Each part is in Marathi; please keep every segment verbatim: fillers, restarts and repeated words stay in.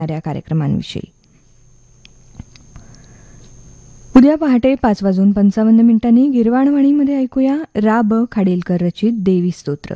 या कार्यक्रमांविषयी. उद्या पहाटे पाच वाजून पंचावन्न मिनिटांनी गिरवाणवाणीमध्ये ऐकूया रा ब खाडीलकर रचित देवी स्तोत्र.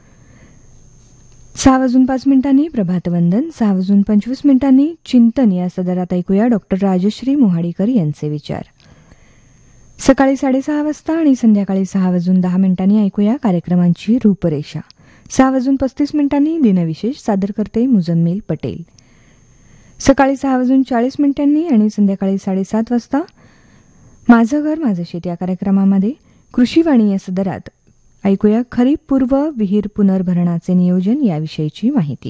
सहा वाजून पाच मिनिटांनी प्रभातवंदन. सहा वाजून पंचवीस मिनिटांनी चिंतन या सदरात ऐकूया डॉक्टर राजश्री मोहाडीकर यांचे विचार. सकाळी साडेसहा वाजता आणि संध्याकाळी सहा वाजून दहा मिनिटांनी ऐकूया कार्यक्रमांची रूपरेषा. सहा वाजून पस्तीस मिनिटांनी दिनविशेष सादर करते मुजम्मिल पटेल. सकाळी सहा वाजून चाळीस मिनिटांनी आणि संध्याकाळी साडेसात वाजता माझं घर माझं शेत या कार्यक्रमामध्ये कृषीवाणी या सदरात ऐकूया खरीप पूर्व विहीर पुनर्भरणाचे नियोजन याविषयीची माहिती.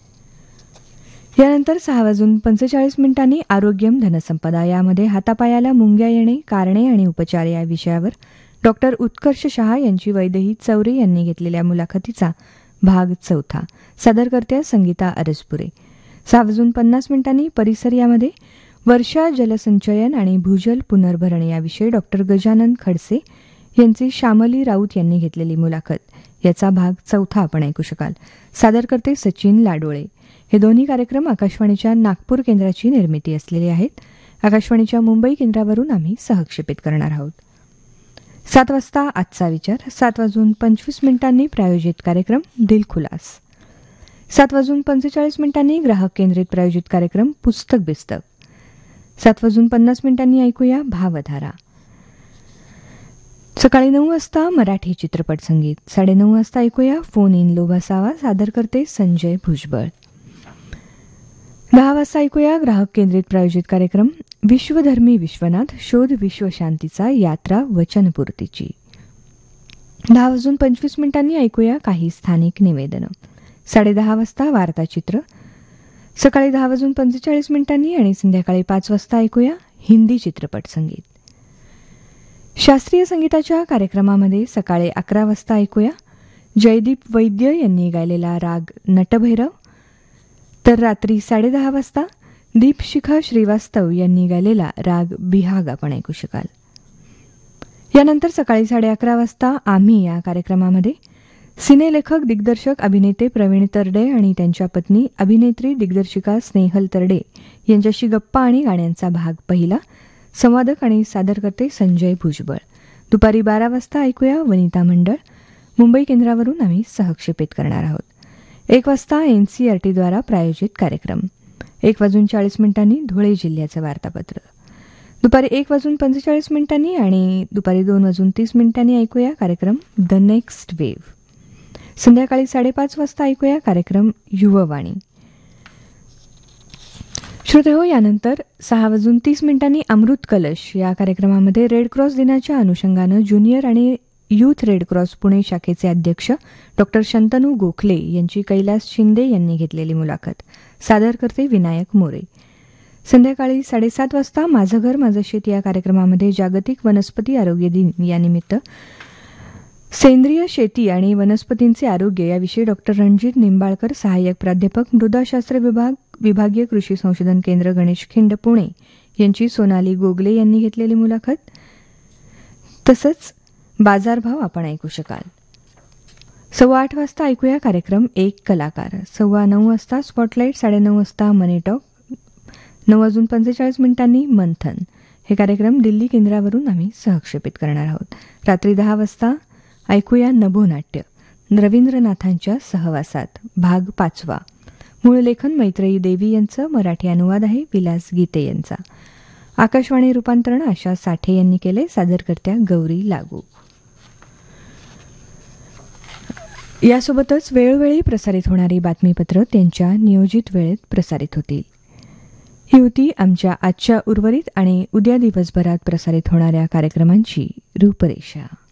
यानंतर सहा वाजून पंचेचाळीस मिनिटांनी आरोग्यम धनसंपदा यामध्ये हातापायाला मुंग्या येणे कारणे आणि उपचार या विषयावर डॉक्टर उत्कर्ष शहा यांची वैदेही चौरे यांनी घेतलेल्या मुलाखतीचा भाग चौथा सादरकर्त्या संगीता अरसपुरे. सहा वाजून पन्नास मिनिटांनी परिसर यामध्ये वर्षा जलसंचयन आणि भूजल पुनर्भरण याविषयी डॉक्टर गजानन खडसे यांची श्यामली राऊत यांनी घेतलेली मुलाखत याचा भाग चौथा आपण ऐकू शकाल. सादर करते सचिन लाडोळे. हे दोन्ही कार्यक्रम आकाशवाणीच्या नागपूर केंद्राची निर्मिती असलेले आहेत. आकाशवाणीच्या मुंबई केंद्रावरून आम्ही सहक्षेपित करणार आहोत. सात वाजता आजचा विचार. सात वाजून पंचवीस मिनिटांनी प्रायोजित कार्यक्रम दिलखुलास. सात वाजून पंचेचाळीस मिनिटांनी ग्राहक केंद्रित प्रायोजित कार्यक्रम पुस्तक बिस्तक. सात वाजून पन्नास मिनिटांनी ऐकूया भावधारा. सकाळी नऊ वाजता मराठी चित्रपट संगीत. साडेनऊ वाजता ऐकूया फोन इन लोभासावा सादर करते संजय भुजबळ. दहा वाजता ऐकूया ग्राहक केंद्रित प्रायोजित कार्यक्रम विश्वधर्मी विश्वनाथ शोध विश्वशांतीचा यात्रा वचनपूर्तीची. दहा वाजून पंचवीस मिनिटांनी ऐकूया काही स्थानिक निवेदनं. साडेदहा वाजता वार्ताचित्र. सकाळी दहा वाजून पंचेचाळीस मिनिटांनी आणि संध्याकाळी पाच वाजता ऐकूया हिंदी चित्रपट संगीत. शास्त्रीय संगीताच्या कार्यक्रमामध्ये सकाळी अकरा वाजता ऐकूया जयदीप वैद्य यांनी गायलेला राग नटभैरव. तर रात्री साडेदहा वाजता दीपशिखा श्रीवास्तव यांनी गायलेला राग बिहाग आपण ऐकू शकाल. यानंतर सकाळी साडे अकरा वाजता आम्ही या कार्यक्रमामध्ये सिनेलेखक दिग्दर्शक अभिनेते प्रवीण तरडे आणि त्यांच्या पत्नी अभिनेत्री दिग्दर्शिका स्नेहल तरडे यांच्याशी गप्पा आणि गाण्यांचा भाग पहिला. संवादक आणि सादरकर्ते संजय भुजबळ. दुपारी बारा वाजता ऐकूया वनिता मंडळ. मुंबई केंद्रावरून आम्ही सहक्षेपित करणार आहोत. एक वाजता एनसीआरटीद्वारा प्रायोजित कार्यक्रम. एक वाजून चाळीस मिनिटांनी धुळे जिल्ह्याचं वार्तापत्र. दुपारी एक वाजून पंचेचाळीस मिनिटांनी आणि दुपारी दोन वाजून तीस मिनिटांनी ऐकूया कार्यक्रम द नेक्स्ट वेव्ह. संध्याकाळी साडेपाच वाजता ऐकूया कार्यक्रम युववाणी. श्रोते हो, यानंतर सहा वाजून तीस मिनिटांनी अमृत कलश या कार्यक्रमामध्ये रेड क्रॉस दिनाच्या अनुषंगानं ज्युनियर आणि यूथ रेड क्रॉस पुणे शाखेचे अध्यक्ष डॉक्टर शंतनू गोखले यांची कैलास शिंदे यांनी घेतलेली मुलाखत सादर करते विनायक मोरे. संध्याकाळी साडेसात वाजता माझं घर माझं शेत या कार्यक्रमामध्ये जागतिक वनस्पती आरोग्य दिन यानिमित्त सेंद्रिय शेती आणि वनस्पतींचे आरोग्य याविषयी डॉक्टर रणजित निंबाळकर सहाय्यक प्राध्यापक मृदाशास्त्र विभाग विभागीय कृषी संशोधन केंद्र गणेश खिंड पुणे यांची सोनाली गोगले यांनी घेतलेली मुलाखत. तसंच बाजारभाव आपण ऐकू शकाल. सव्वा आठ वाजता ऐकूया कार्यक्रम एक कलाकार. सव्वा नऊ वाजता स्पॉटलाईट. साडेनऊ वाजता मनी टॉक. नऊ वाजून पंचेचाळीस मिनिटांनी मंथन. हे कार्यक्रम दिल्ली केंद्रावरून आम्ही सहक्षेपित करणार आहोत. रात्री दहा वाजता ऐकूया नभोनाट्य रवींद्रनाथांच्या सहवासात भाग पाचवा. मूळ लेखन मैत्रेयी देवी यांचं. मराठी अनुवाद आहे विलास गीते यांचा. आकाशवाणी रूपांतरण आशा साठे यांनी केले. सादरकर्त्या गौरी लागू. यासोबतच वेळोवेळी प्रसारित होणारी बातमीपत्र त्यांच्या नियोजित वेळेत प्रसारित होतील. ही होती आमच्या आजच्या उर्वरित आणि उद्या दिवसभरात प्रसारित होणाऱ्या कार्यक्रमांची रूपरेषा.